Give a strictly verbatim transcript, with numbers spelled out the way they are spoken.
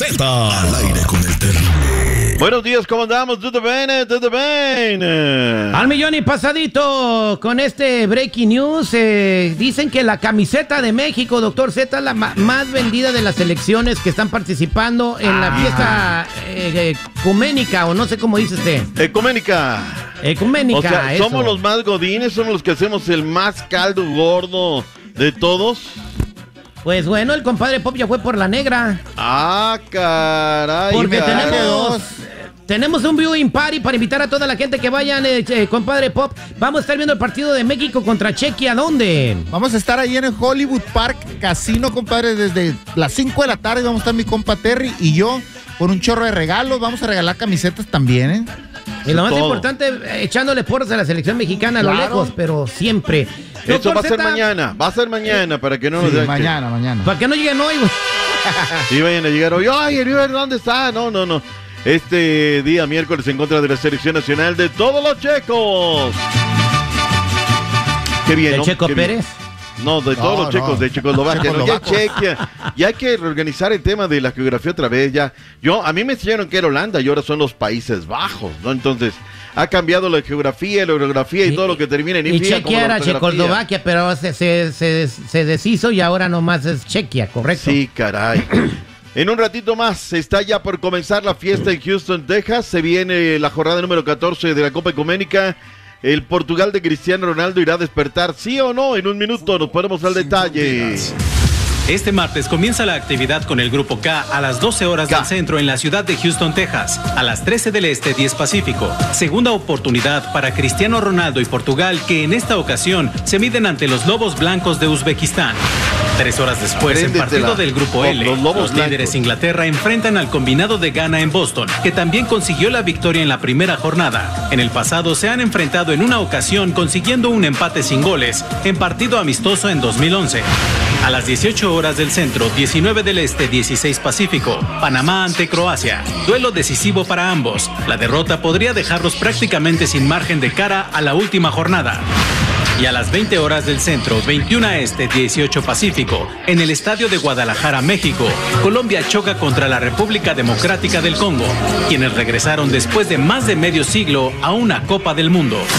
Z. Al aire con el terrible. Buenos días, ¿cómo andamos? ¿Todo bien? ¿Todo bien? Al millón y pasadito con este breaking news. Eh, dicen que la camiseta de México, doctor Z, es la ma más vendida de las selecciones que están participando en la fiesta eh, ecuménica, o no sé cómo dice usted. Ecuménica. Ecuménica, O sea, eso. somos los más godines, somos los que hacemos el más caldo gordo de todos. Pues bueno, el compadre Pop ya fue por la negra. Ah, caray. Porque caray. tenemos, tenemos un viewing party para invitar a toda la gente que vayan, eh, eh, compadre Pop. Vamos a estar viendo el partido de México contra Chequia. ¿Dónde? Vamos a estar ahí en el Hollywood Park Casino, compadre, desde las cinco de la tarde. Vamos a estar mi compa Terry y yo con un chorro de regalos. Vamos a regalar camisetas también, ¿eh? Y lo más Todo. importante, eh, echándole porras a la selección mexicana a lo Claro. lejos, pero siempre. Eso Doctor va a ser Z, mañana, va a ser mañana para que no nos Sí, digan mañana, mañana. Para que no lleguen hoy, güey. que- Y vayan a llegar hoy. Ay, el River, ¿dónde está? No, no, no. Este día miércoles en contra de la selección nacional de todos los checos. Qué bien, ¿El ¿no? Checo Qué bien. Pérez? No, de todos No, los checos, no. de Checoslovaquia, ¿no? Ya Checoslovacos. Chequia. Ya hay que reorganizar el tema de la geografía otra vez. Ya, yo, a mí me enseñaron que era Holanda y ahora son los Países Bajos, ¿no? Entonces, ha cambiado la geografía, la orografía y, todo lo que termina en Y infía, como Chequia la era ortografía. Checoslovaquia, pero se, se, se, se deshizo y ahora nomás es Chequia, ¿correcto? Sí, caray. En un ratito más está ya por comenzar la fiesta en Houston, Texas. Se viene la jornada número catorce de la Copa Ecuménica. El Portugal de Cristiano Ronaldo irá a despertar, ¿sí o no? En un minuto nos ponemos al detalle. Este martes comienza la actividad con el Grupo K a las doce horas K. del centro en la ciudad de Houston, Texas, a las trece del este, diez Pacífico. Segunda oportunidad para Cristiano Ronaldo y Portugal, que en esta ocasión se miden ante los Lobos Blancos de Uzbekistán. Tres horas después, en Apréndetela. partido del Grupo Los- L, los Lobos los líderes Blancos. Inglaterra enfrentan al combinado de Ghana en Boston, que también consiguió la victoria en la primera jornada. En el pasado se han enfrentado en una ocasión consiguiendo un empate sin goles en partido amistoso en dos mil once. A las dieciocho horas del centro, diecinueve del este, dieciséis Pacífico, Panamá ante Croacia. Duelo decisivo para ambos. La derrota podría dejarlos prácticamente sin margen de cara a la última jornada. Y a las veinte horas del centro, veintiuno este, dieciocho Pacífico, en el estadio de Guadalajara, México, Colombia choca contra la República Democrática del Congo, quienes regresaron después de más de medio siglo a una Copa del Mundo.